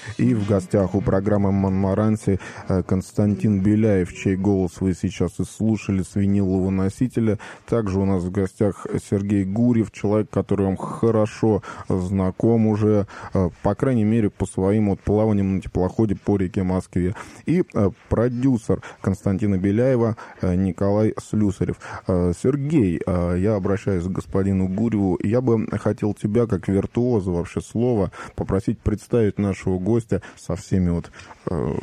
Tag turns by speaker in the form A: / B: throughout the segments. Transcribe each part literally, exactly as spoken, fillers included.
A: И в гостях у программы «Монмаранси» Константин Беляев, чей голос вы сейчас и слушали с винилового носителя. Также у нас в гостях Сергей Гурьев, человек, который вам хорошо знаком уже, по крайней мере, по своим вот плаваниям на теплоходе по реке Москве. И продюсер Константина Беляева Николай Слюсарев. Сергей, я обращаюсь к господину Гурьеву. Я бы хотел тебя, как виртуоза вообще слова, попросить представить нашего гостя со всеми вот э,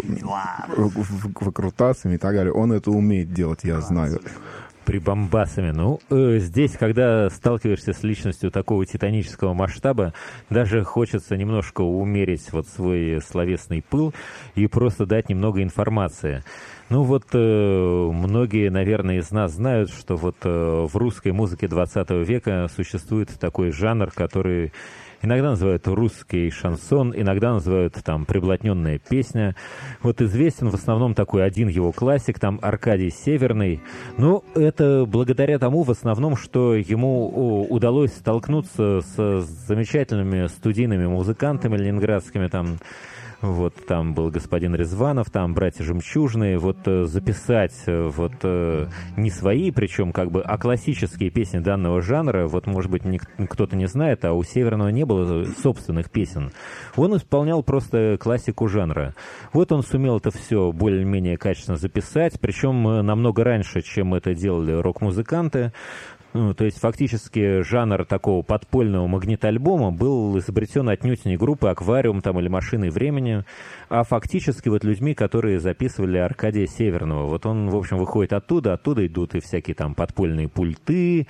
A: выкрутасами и так далее. Он это умеет делать, я знаю.
B: Прибамбасами. Ну, э, здесь, когда сталкиваешься с личностью такого титанического масштаба, даже хочется немножко умерить вот свой словесный пыл и просто дать немного информации. Ну вот э, многие, наверное, из нас знают, что вот э, в русской музыке двадцатого века существует такой жанр, который иногда называют русский шансон, иногда называют там приблотненная песня. Вот известен в основном такой один его классик, там Аркадий Северный. Но это благодаря тому в основном, что ему удалось столкнуться с замечательными студийными музыкантами ленинградскими, там вот там был господин Резванов, там братья Жемчужные, вот э, записать э, вот э, не свои, причем как бы, а классические песни данного жанра, вот может быть ник- кто-то не знает, а у Северного не было собственных песен. Он исполнял просто классику жанра. Вот он сумел это все более-менее качественно записать, причем э, намного раньше, чем это делали рок-музыканты. Ну, то есть фактически жанр такого подпольного магнитоальбома был изобретен отнюдь не группой «Аквариум» там, или «Машиной времени», а фактически вот людьми, которые записывали Аркадия Северного. Вот он, в общем, выходит оттуда, оттуда идут и всякие там подпольные пульты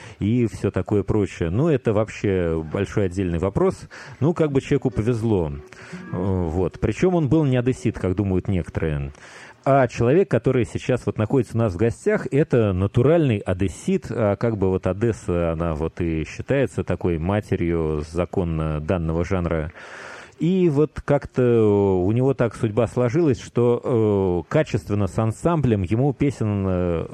B: и все такое прочее. Ну, это вообще большой отдельный вопрос. Ну, как бы человеку повезло. Вот. Причем он был не одессит, как думают некоторые. А человек, который сейчас вот находится у нас в гостях, это натуральный одессит, а как бы вот Одесса, она вот и считается такой матерью законно данного жанра. И вот как-то у него так судьба сложилась, что э, качественно с ансамблем ему песен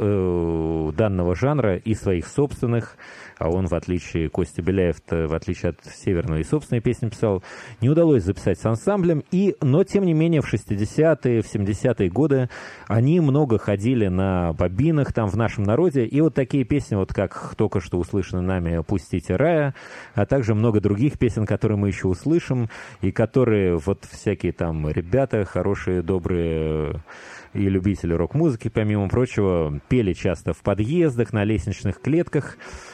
B: э, данного жанра и своих собственных, а он, в отличие, Костя Беляев, в отличие от Северного, и собственные песни писал, не удалось записать с ансамблем. И, но, тем не менее, в шестидесятые, в семидесятые годы они много ходили на бобинах там в нашем народе. И вот такие песни, вот как только что услышаны нами «Пустите рая», а также много других песен, которые мы еще услышим, и которые вот всякие там ребята хорошие, добрые и любители рок-музыки, помимо прочего, пели часто в подъездах, на лестничных клетках,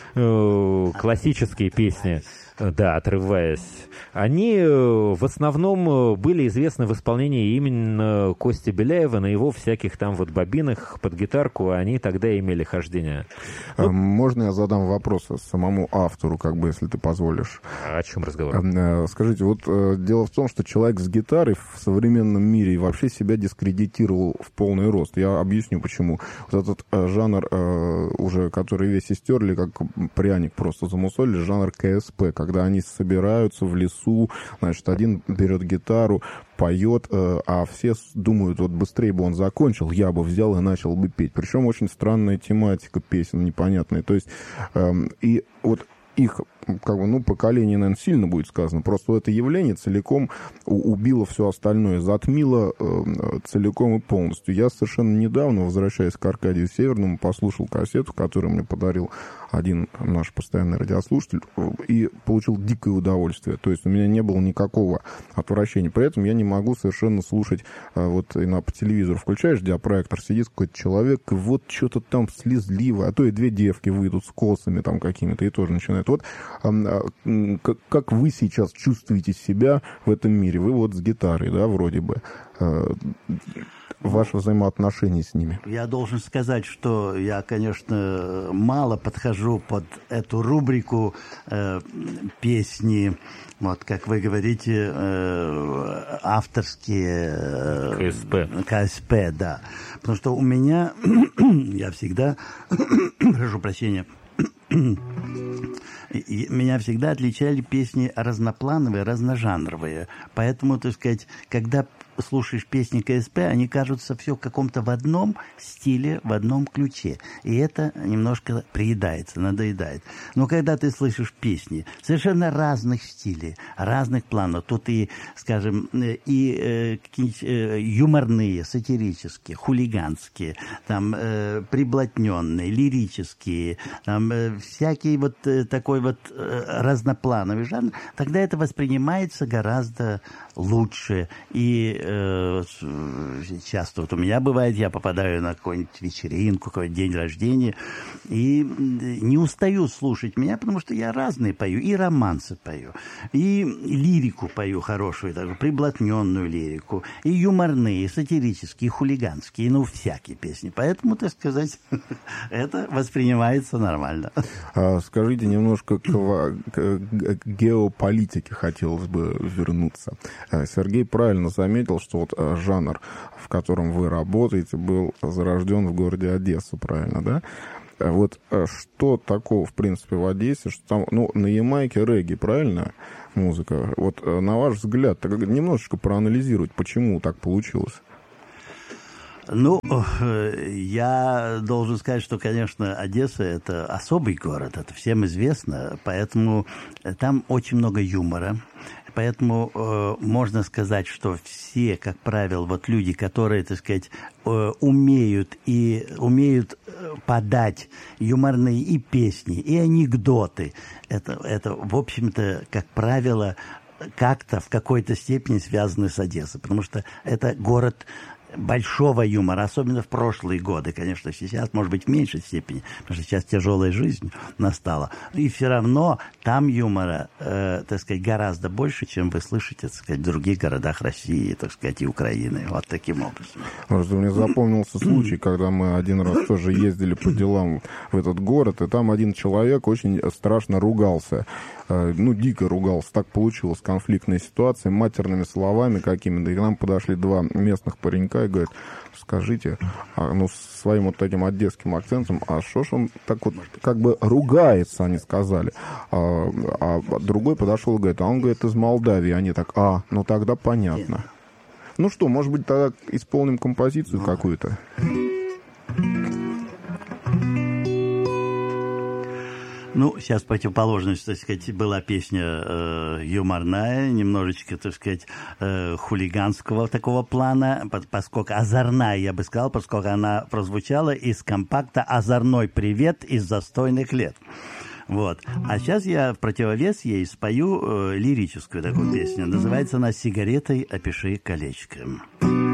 B: э, классические песни, да, отрываясь. Они в основном были известны в исполнении именно Кости Беляева на его всяких там вот бобинах под гитарку, они тогда имели хождение.
A: Ну, можно я задам вопрос самому автору, как бы, если ты позволишь?
B: О чем разговор?
A: Скажите, вот дело в том, что человек с гитарой в современном мире вообще себя дискредитировал в полный рост. Я объясню, почему. Вот этот жанр, уже который весь истерли, как пряник просто замусолили, жанр ка эс пэ, когда они собираются в лесу, значит, один берет гитару, поет, а все думают, вот быстрее бы он закончил, я бы взял и начал бы петь. Причем очень странная тематика песен, непонятная. То есть, и вот их, как бы, ну, поколение, наверное, сильно будет сказано. Просто это явление целиком убило все остальное, затмило э, целиком и полностью. Я совершенно недавно, возвращаясь к Аркадию Северному, послушал кассету, которую мне подарил один наш постоянный радиослушатель, и получил дикое удовольствие. То есть у меня не было никакого отвращения. При этом я не могу совершенно слушать, э, вот и на, по телевизору включаешь диапроектор, сидит какой-то человек, и вот что-то там слезливо, а то и две девки выйдут с косами там какими-то, и тоже начинают. Вот как вы сейчас чувствуете себя в этом мире? Вы вот с гитарой, да, вроде бы. Ваши взаимоотношения с ними?
C: Я должен сказать, что я, конечно, мало подхожу под эту рубрику э, песни, вот, как вы говорите, э, авторские э, ка эс пэ. ка эс пэ, да. Потому что у меня, я всегда, прошу прощения, и меня всегда отличали песни разноплановые, разножанровые. Поэтому, так сказать, когда слушаешь песни ка эс пэ, они кажутся все в каком-то в одном стиле, в одном ключе. И это немножко приедается, надоедает. Но когда ты слышишь песни совершенно разных стилей, разных планов, тут и, скажем, и э, какие-нибудь э, юморные, сатирические, хулиганские, там, э, приблотненные, лирические, там, э, всякий вот э, такой вот э, разноплановый жанр, тогда это воспринимается гораздо лучше. И э, часто вот у меня бывает, я попадаю на какую-нибудь вечеринку, какой-нибудь день рождения, и не устаю слушать меня, потому что я разные пою, и романсы пою, и лирику пою хорошую, даже приблотненную лирику, и юморные, и сатирические, и хулиганские, ну, всякие песни. Поэтому, так сказать, это воспринимается нормально.
A: А скажите, немножко к, к геополитике хотелось бы вернуться. Сергей правильно заметил, что вот жанр, в котором вы работаете, был зарожден в городе Одесса, правильно, да? Вот что такого, в принципе, в Одессе, что там, ну, на Ямайке регги, правильно, музыка? Вот на ваш взгляд, так немножечко проанализировать, почему так получилось?
C: Ну, я должен сказать, что, конечно, Одесса – это особый город, это всем известно, поэтому там очень много юмора. Поэтому э, можно сказать, что все, как правило, вот люди, которые, так сказать, э, умеют и умеют подать юморные и песни, и анекдоты, это, это в общем-то, как правило, как-то в какой-то степени связаны с Одессой, потому что это город большого юмора, особенно в прошлые годы, конечно, сейчас, может быть, в меньшей степени, потому что сейчас тяжелая жизнь настала. И все равно там юмора, э, так сказать, гораздо больше, чем вы слышите, так сказать, в других городах России, так сказать, и Украины. Вот таким образом.
A: Может, мне запомнился случай, когда мы один раз тоже ездили по делам в этот город, и там один человек очень страшно ругался. Ну, дико ругался. Так получилось, конфликтная ситуация, матерными словами какими-то. И к нам подошли два местных паренька и говорят: скажите, а, ну, с своим вот таким одесским акцентом, а что ж он так вот как бы ругается, они сказали. А, а другой подошел и говорит: а он, говорит, из Молдавии. Они так: а, ну тогда понятно. Ну что, может быть, тогда исполним композицию какую-то?
C: Ну, сейчас противоположность, так сказать, была песня э, юморная, немножечко, так сказать, э, хулиганского такого плана, поскольку озорная, я бы сказал, поскольку она прозвучала из компакта «Озорной привет из застойных лет». Вот. А сейчас я в противовес ей спою э, лирическую такую песню. Называется она «Сигаретой опиши колечком».